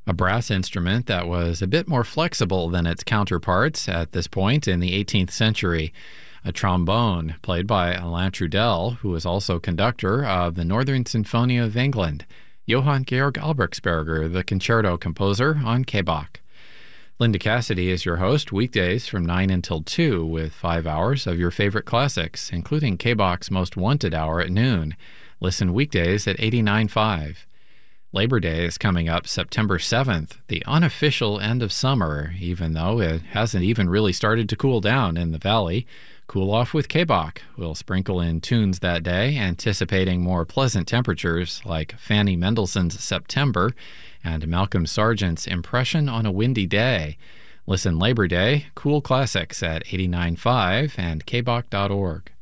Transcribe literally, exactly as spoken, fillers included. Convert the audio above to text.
A brass instrument that was a bit more flexible than its counterparts at this point in the eighteenth century. A trombone, played by Alain Trudel, who was also conductor of the Northern Symphony of England. Johann Georg Albrechtsberger, the concerto composer, on K B A Ch. Linda Cassidy is your host, weekdays from nine until two, with five hours of your favorite classics, including K B A Ch's Most Wanted Hour at noon. Listen weekdays at eighty-nine point five. Labor Day is coming up September seventh, the unofficial end of summer, even though it hasn't even really started to cool down in the valley. Cool off with K B A Ch. We'll sprinkle in tunes that day, anticipating more pleasant temperatures like Fanny Mendelssohn's September and Malcolm Sargent's Impression on a Windy Day. Listen Labor Day, cool classics at eighty-nine point five and k b a c dot org.